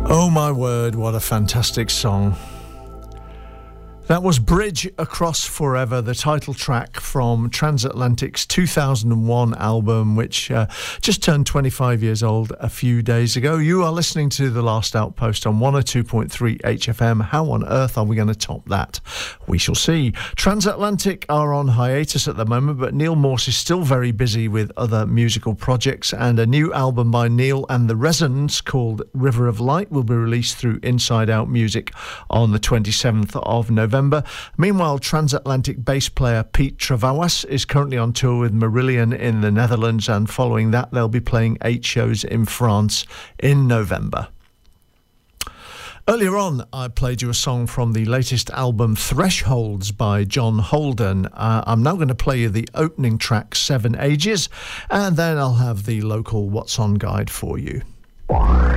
Oh my word, what a fantastic song. That was Bridge Across Forever, the title track from Transatlantic's 2001 album, which just turned 25 years old a few days ago. You are listening to The Last Outpost on 102.3 HFM. How on earth are we going to top that? We shall see. Transatlantic are on hiatus at the moment, but Neil Morse is still very busy with other musical projects, and a new album by Neil and the Resonance called River of Light will be released through Inside Out Music on the 27th of November. Meanwhile, Transatlantic bass player Pete Travawas is currently on tour with Marillion in the Netherlands, and following that they'll be playing 8 shows in France in November. Earlier on, I played you a song from the latest album Thresholds by John Holden. I'm now going to play you the opening track, 7 Ages, and then I'll have the local What's On guide for you.